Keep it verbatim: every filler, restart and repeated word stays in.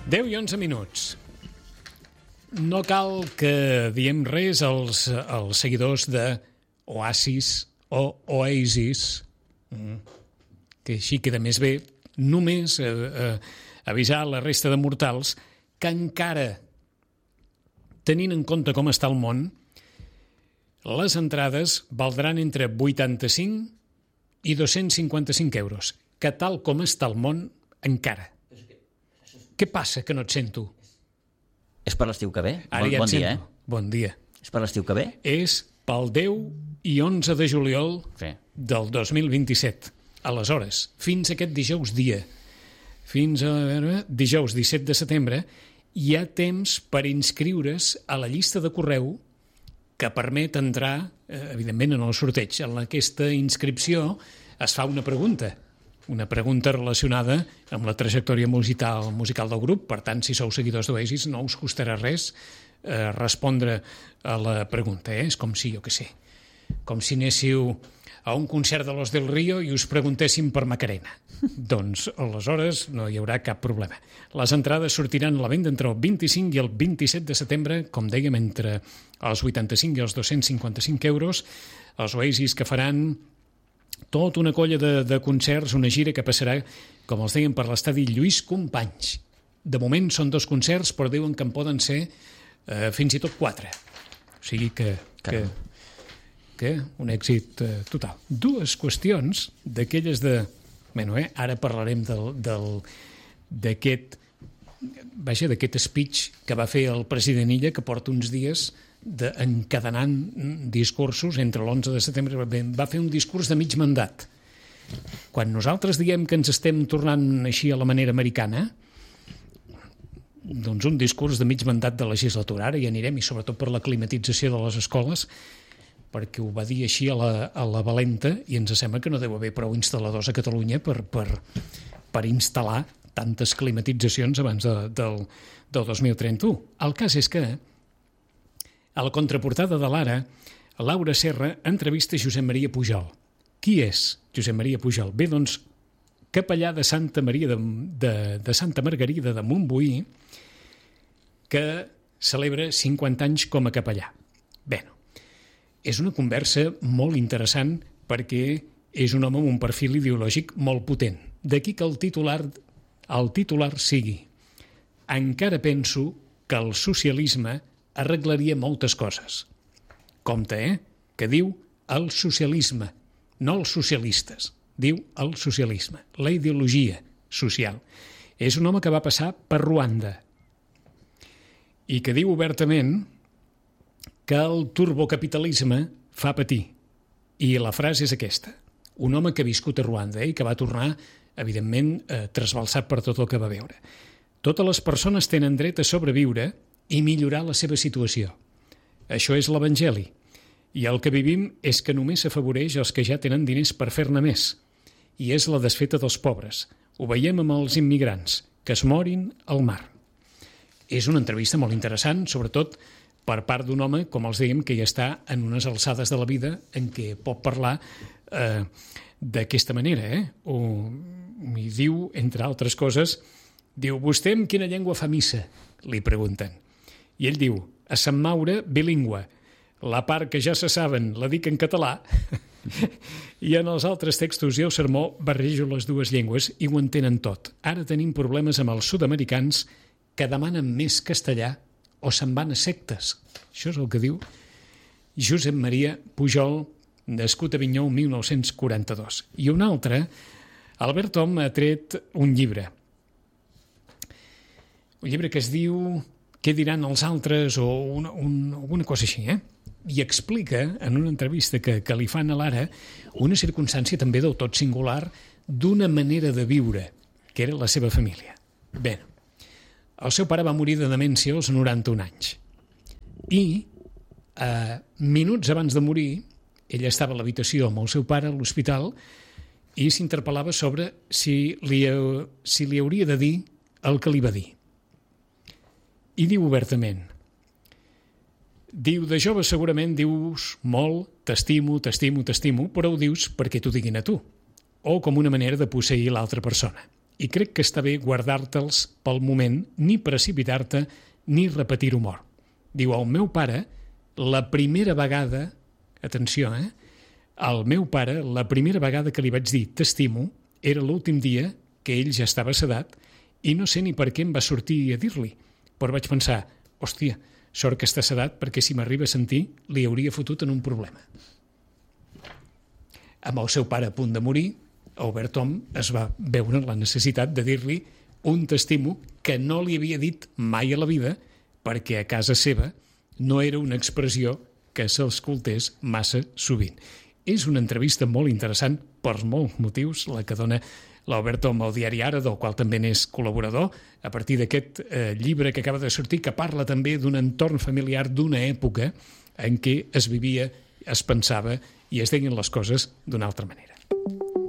deu i onze minuts. No cal que diem res als, als seguidors de Oasis o Oasis, que així queda més bé, només eh, eh, avisar la resta de mortals que encara, tenint en compte com està el món, les entrades valdran entre vuitanta-cinc i dos-cents cinquanta-cinc euros, que tal com està el món, encara. Què passa que no et sento? És per l'estiu que ve? Ara bon, ja et bon dia, sento. eh? Bon dia. És per l'estiu que ve? És pel deu i onze de juliol Sí. del dos mil vint-i-set. Aleshores, fins aquest dijous dia, fins a veure, dijous disset de setembre, hi ha temps per inscriure's a la llista de correu que permet entrar, eh, evidentment, en el sorteig. En aquesta inscripció es fa una pregunta, una pregunta relacionada amb la trajectòria musical, musical del grup. Per tant, si sou seguidors d'Oasis, no us costarà res eh, respondre a la pregunta. Eh? És com si, jo què sé, com si anéssiu a un concert de Los del Río i us preguntéssim per Macarena. Doncs, aleshores, no hi haurà cap problema. Les entrades sortiran a la venda entre el vint-i-cinc i el vint-i-set de setembre, com dèiem, entre els vuitanta-cinc i els dos-cents cinquanta-cinc euros. Els Oasis que faran tota una colla de, de concerts, una gira que passarà, com els deien, per l'estadi Lluís Companys. De moment són dos concerts, però diuen que en poden ser eh, fins i tot quatre. O sigui que... que que un èxit eh, total. Dues qüestions d'aquelles de... Bueno, eh, ara parlarem del, del, d'aquest vaja, d'aquest speech que va fer el president Illa, que porta uns dies de, encadenant discursos entre l'onze de setembre. Va fer un discurs de mig mandat. Quan nosaltres diem que ens estem tornant així a la manera americana, doncs un discurs de mig mandat de legislatura. Ara hi anirem, i sobretot per la climatització de les escoles, perquè ho va dir així a la, a la valenta, i ens sembla que no deu haver prou instal·ladors a Catalunya per, per, per instal·lar tantes climatitzacions abans de, del, del dos mil trenta-u. El cas és que a la contraportada de l'Ara, Laura Serra entrevista Josep Maria Pujol. Qui és Josep Maria Pujol? Bé, doncs, capellà de Santa Maria de, de, de Santa Margarida de Montbui, que celebra cinquanta anys com a capellà. Bé, és una conversa molt interessant perquè és un home amb un perfil ideològic molt potent. D'aquí que el titular, el titular sigui: encara penso que el socialisme arreglaria moltes coses. Compte, eh? Que diu el socialisme, no els socialistes. Diu el socialisme, la ideologia social. És un home que va passar per Ruanda i que diu obertament que el turbocapitalisme fa patir. I la frase és aquesta: un home que ha viscut a Ruanda i que va tornar, evidentment, eh, trasbalsat per tot el que va veure. Totes les persones tenen dret a sobreviure i millorar la seva situació. Això és l'Evangeli. I el que vivim és que només s'afavoreix els que ja tenen diners per fer-ne més. I és la desfeta dels pobres. Ho veiem amb els immigrants, que es morin al mar. És una entrevista molt interessant, sobretot per part d'un home, com els dèiem, que ja està en unes alçades de la vida en què pot parlar eh, d'aquesta manera. Eh? O, i diu, entre altres coses, diu: vostè amb quina llengua fa missa? Li pregunten. I ell diu: a Sant Maure, bilingüe. La part que ja se saben la dic en català i en els altres textos i el sermó barrejo les dues llengües i ho entenen tot. Ara tenim problemes amb els sud-americans que demanen més castellà o se'n van a sectes. Això és el que diu Josep Maria Pujol, nascut a Avinyó el mil nou-cents quaranta-dos. I un altre, Albert Om, ha tret un llibre. Un llibre que es diu Què diran els altres? O una, un, una cosa així, eh? I explica, en una entrevista que, que li fan a l'Ara, una circumstància també del tot singular d'una manera de viure, que era la seva família. Bé, el seu pare va morir de demència als noranta-un anys. I, eh, minuts abans de morir, ell estava a l'habitació amb el seu pare a l'hospital i s'interpel·lava sobre si li, si li hauria de dir el que li va dir. I diu obertament, diu, de jove segurament dius molt, t'estimo, t'estimo, t'estimo, però ho dius perquè t'ho diguin a tu, o com una manera de posseir l'altra persona. i crec que està bé guardar-te'ls pel moment, ni precipitar-te, ni repetir humor. Diu, el meu pare, la primera vegada, atenció, eh? El meu pare, la primera vegada que li vaig dir t'estimo, era l'últim dia que ell ja estava sedat i no sé ni per què em va sortir a dir-li. Però vaig pensar, hòstia, sort que està sedat perquè si m'arriba a sentir li hauria fotut en un problema. Amb el seu pare a punt de morir, Albert Tom es va veure la necessitat de dir-li un t'estimo que no li havia dit mai a la vida perquè a casa seva no era una expressió que s'escoltés massa sovint. És una entrevista molt interessant per molts motius, la que dona l'Albert Tom al diari Ara, del qual també n'és col·laborador, a partir d'aquest eh, llibre que acaba de sortir, que parla també d'un entorn familiar d'una època en què es vivia, es pensava i es deien les coses d'una altra manera.